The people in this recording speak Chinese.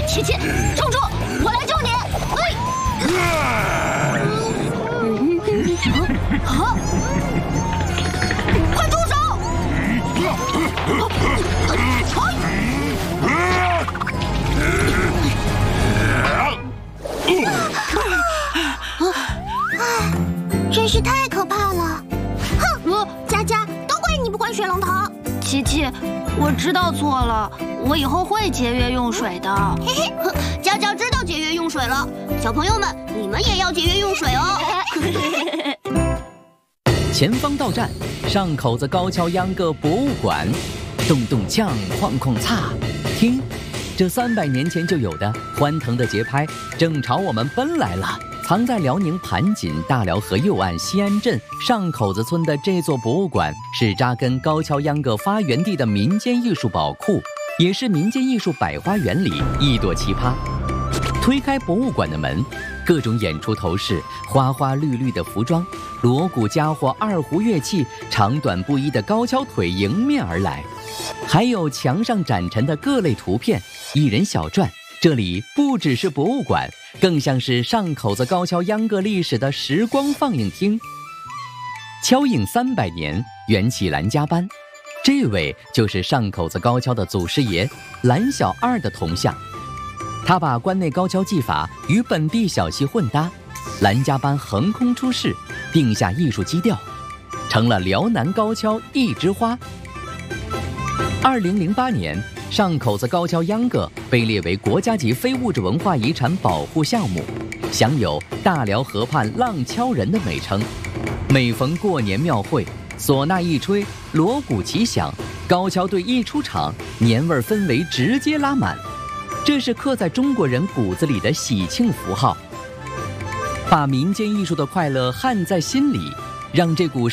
琪琪，撑住，我来救你！快住手！ 真是太可怕了！哼，佳佳，都怪你不关水龙头。 琪琪，我知道错了，我以后会节约用水的。 嘿嘿，佳佳知道节约用水了。小朋友们，你们也要节约用水哦。 前方到站，上口子高跷秧歌博物馆。咚咚锵，哐哐擦，听，这300年前就有的欢腾的节拍，正朝我们奔来了。藏在辽宁盘锦大辽河右岸西安镇上口子村的这座博物馆，是扎根高跷秧歌发源地的民间艺术宝库，也是民间艺术百花园里一朵奇葩。推开博物馆的门，各种演出头饰、花花绿绿的服装、锣鼓家伙、二胡乐器、长短不一的高跷腿迎面而来，还有墙上展陈的各类图片、艺人小传。这里不只是博物馆，更像是上口子高跷秧歌历史的时光放映厅。敲影300年，缘起兰家班，这位就是上口子高跷的祖师爷兰小二的铜像。他把关内高跷技法与本地小戏混搭，兰家班横空出世，定下艺术基调，成了辽南高跷一枝花。2008年，上口子高跷秧歌被列为国家级非物质文化遗产保护项目，享有大辽河畔浪跷人的美称。每逢过年庙会，唢呐一吹，锣鼓齐响，高跷队一出场，年味氛围直接拉满。这是刻在中国人骨子里的喜庆符号，把民间艺术的快乐焊在心里，让这股